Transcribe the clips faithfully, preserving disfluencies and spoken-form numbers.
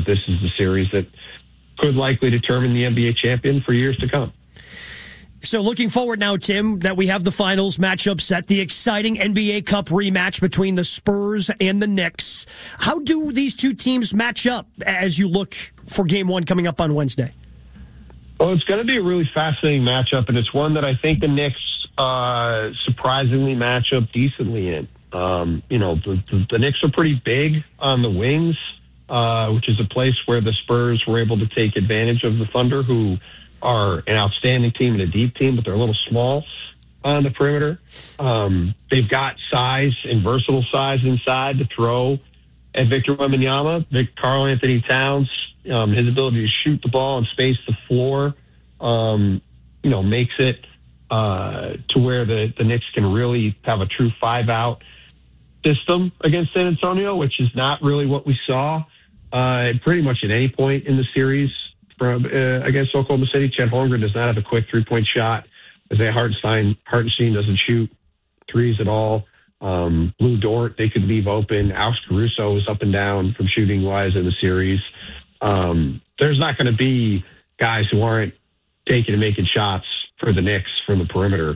because this is the series that could likely determine the N B A champion for years to come. So looking forward now, Tim, that we have the finals matchup set, the exciting N B A Cup rematch between the Spurs and the Knicks. How do these two teams match up as you look for game one coming up on Wednesday? Well, it's going to be a really fascinating matchup, and it's one that I think the Knicks uh, surprisingly match up decently in. Um, you know, the, the, the Knicks are pretty big on the wings, uh, which is a place where the Spurs were able to take advantage of the Thunder, who are an outstanding team and a deep team, but they're a little small on the perimeter. Um, they've got size and versatile size inside to throw at Victor Wembanyama. Vic, Karl Anthony Towns, um, his ability to shoot the ball and space the floor, um, you know, makes it uh, to where the, the Knicks can really have a true five-out system against San Antonio, which is not really what we saw uh, pretty much at any point in the series from uh, against Oklahoma City. Chet Holmgren does not have a quick three-point shot. Isaiah Hartenstein, Hartenstein doesn't shoot threes at all. Um, Lou Dort, they could leave open. Alex Caruso is up and down from shooting-wise in the series. Um, there's not going to be guys who aren't taking and making shots for the Knicks from the perimeter.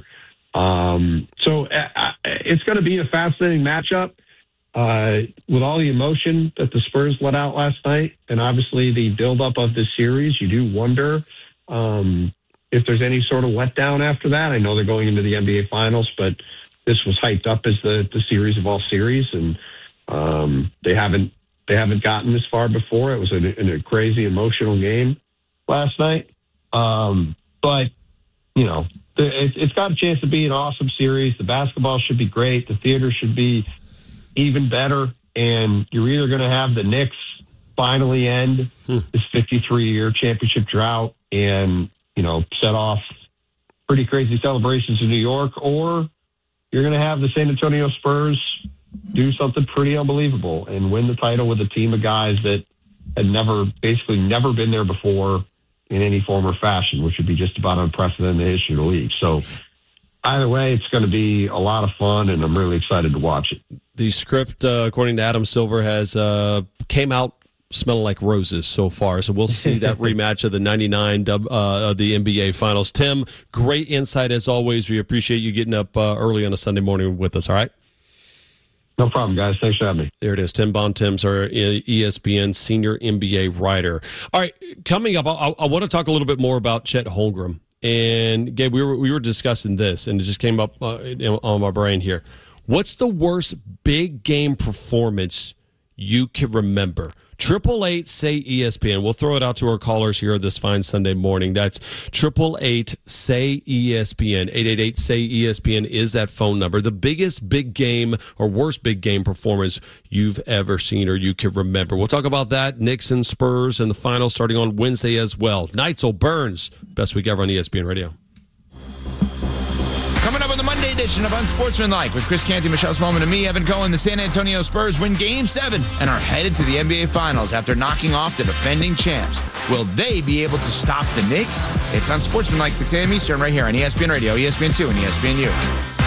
Um, so uh, it's going to be a fascinating matchup uh, with all the emotion that the Spurs let out last night, and obviously the buildup of this series. You do wonder um, if there's any sort of letdown after that. I know they're going into the N B A Finals, but this was hyped up as the, the series of all series, and um, they haven't they haven't gotten this far before. It was a, a crazy emotional game last night, um, but you know. It's got a chance to be an awesome series. The basketball should be great. The theater should be even better. And you're either going to have the Knicks finally end hmm. this fifty-three-year championship drought and, you know, set off pretty crazy celebrations in New York, or you're going to have the San Antonio Spurs do something pretty unbelievable and win the title with a team of guys that had never, basically never been there before in any form or fashion, which would be just about unprecedented in the history of the league. So either way, it's going to be a lot of fun, and I'm really excited to watch it. The script, uh, according to Adam Silver, has uh, came out smelling like roses so far. So we'll see that rematch of the ninety-nine uh, of the N B A Finals. Tim, great insight as always. We appreciate you getting up uh, early on a Sunday morning with us, all right? No problem, guys. Thanks for having me. There it is. Tim Bontemps, our E S P N senior N B A writer. All right, coming up, I, I want to talk a little bit more about Chet Holmgren. And, Gabe, we were, we were discussing this, and it just came up uh, on my brain here. What's the worst big game performance you can remember? Triple eight say E S P N. We'll throw it out to our callers here this fine Sunday morning. That's triple eight say E S P N. Eight eight eight say E S P N is that phone number. The biggest big game or worst big game performance you've ever seen or you can remember. We'll talk about that. Knicks and Spurs and the finals starting on Wednesday as well. Neitzel Burns, best week ever on E S P N Radio. Coming up on the Monday edition of Unsportsmanlike with Chris Canty, Michelle Smallman, and me, Evan Cohen, the San Antonio Spurs win Game seven and are headed to the N B A Finals after knocking off the defending champs. Will they be able to stop the Knicks? It's Unsportsmanlike, six a.m. Eastern, right here on E S P N Radio, E S P N two, and E S P N U.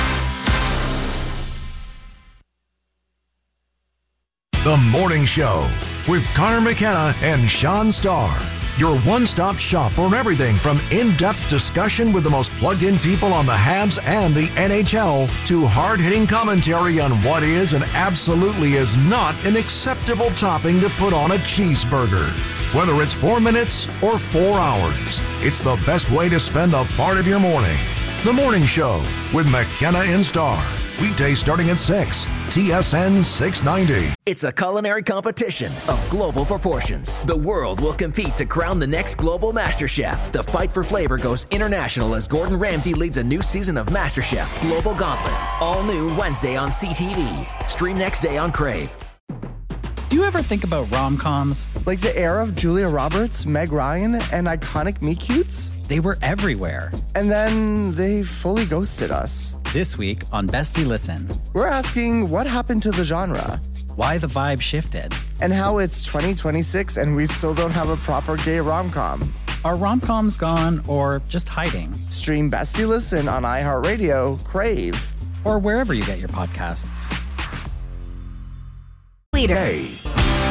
The Morning Show with Connor McKenna and Sean Starr. Your one-stop shop for everything from in-depth discussion with the most plugged-in people on the Habs and the N H L to hard-hitting commentary on what is and absolutely is not an acceptable topping to put on a cheeseburger. Whether it's four minutes or four hours, it's the best way to spend a part of your morning. The Morning Show with McKenna and Starr. Weekdays starting at six. T S N six ninety. It's a culinary competition of global proportions. The world will compete to crown the next global MasterChef. The fight for flavor goes international as Gordon Ramsay leads a new season of MasterChef Global Gauntlet. All new Wednesday on C T V. Stream next day on Crave. Do you ever think about rom-coms? Like the era of Julia Roberts, Meg Ryan, and iconic meet-cutes? They were everywhere. And then they fully ghosted us. This week on Bestie Listen, we're asking what happened to the genre, why the vibe shifted, and how it's twenty twenty-six and we still don't have a proper gay rom-com. Are rom-coms gone or just hiding? Stream Bestie Listen on iHeartRadio, Crave, or wherever you get your podcasts. Leader. Hey.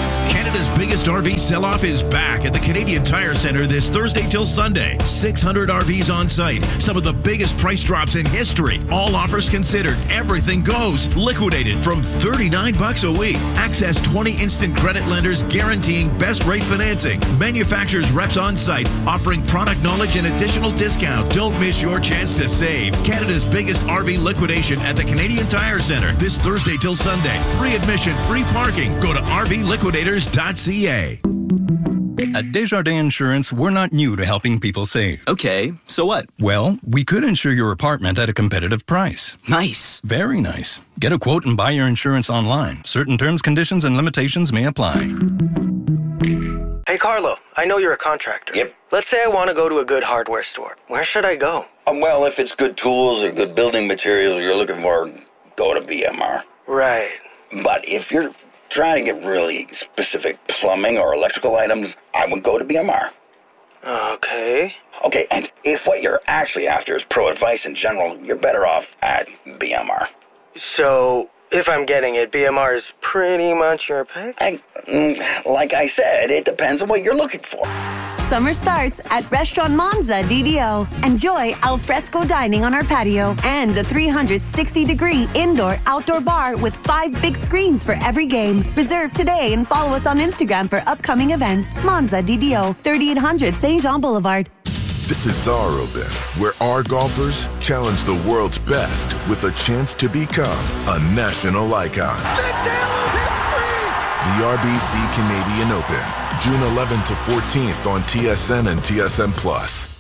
Canada's biggest R V sell-off is back at the Canadian Tire Centre this Thursday till Sunday. six hundred R Vs on site. Some of the biggest price drops in history. All offers considered. Everything goes. Liquidated from thirty-nine bucks a week. Access twenty instant credit lenders guaranteeing best rate financing. Manufacturers reps on site offering product knowledge and additional discount. Don't miss your chance to save. Canada's biggest R V liquidation at the Canadian Tire Centre this Thursday till Sunday. Free admission, free parking. Go to r v liquidators dot c a. At Desjardins Insurance, we're not new to helping people save. Okay, so what? Well, we could insure your apartment at a competitive price. Nice. Very nice. Get a quote and buy your insurance online. Certain terms, conditions, and limitations may apply. Hey, Carlo, I know you're a contractor. Yep. Let's say I want to go to a good hardware store. Where should I go? Um, well, if it's good tools or good building materials you're looking for, go to B M R. Right. But if you're trying to get really specific plumbing or electrical items, I would go to B M R. Okay. Okay, and if what you're actually after is pro advice in general, you're better off at B M R. So, if I'm getting it, B M R is pretty much your pick? I, like I said, it depends on what you're looking for. Summer starts at Restaurant Monza D V O. Enjoy al fresco dining on our patio and the three hundred sixty degree indoor-outdoor bar with five big screens for every game. Reserve today and follow us on Instagram for upcoming events. Monza D V O, thirty-eight hundred Saint Jean Boulevard. This is Czar Open, where our golfers challenge the world's best with a chance to become a national icon. The R B C Canadian Open, June eleventh to fourteenth on T S N and T S N Plus.